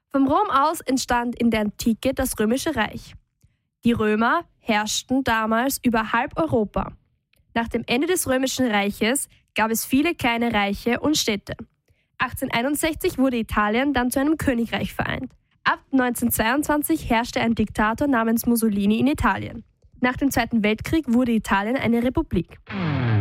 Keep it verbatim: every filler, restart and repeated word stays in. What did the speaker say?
Vom Rom aus entstand in der Antike das Römische Reich. Die Römer herrschten damals über halb Europa. Nach dem Ende des Römischen Reiches gab es viele kleine Reiche und Städte. achtzehnhunderteinundsechzig wurde Italien dann zu einem Königreich vereint. Ab neunzehnhundertzweiundzwanzig herrschte ein Diktator namens Mussolini in Italien. Nach dem Zweiten Weltkrieg wurde Italien eine Republik.